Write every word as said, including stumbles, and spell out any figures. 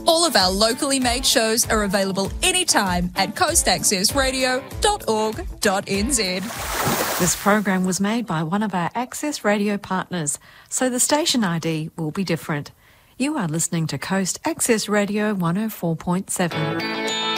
All of our locally made shows are available anytime at coast access radio dot org dot n z. This program was made by one of our Access Radio partners, so the station I D will be different. You are listening to Coast Access Radio one oh four point seven.